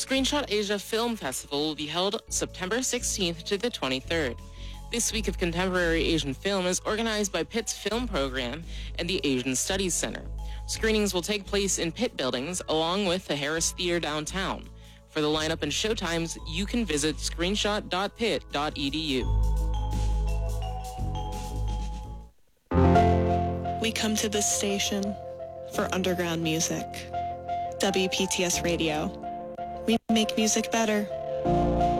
Screenshot Asia Film Festival will be held September 16th to the 23rd. This week of contemporary Asian film is organized by Pitt's film program and the Asian Studies Center. Screenings will take place in Pitt buildings along with the Harris Theater downtown. For the lineup and showtimes, you can visit screenshot.pitt.edu. We come to this station for underground music. WPTS Radio. We make music better.